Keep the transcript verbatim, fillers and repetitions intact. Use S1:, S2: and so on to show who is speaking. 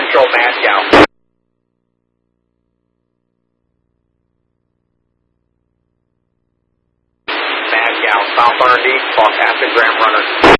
S1: Control Moscow. Moscow, south R and D, forecasted Graham Runner.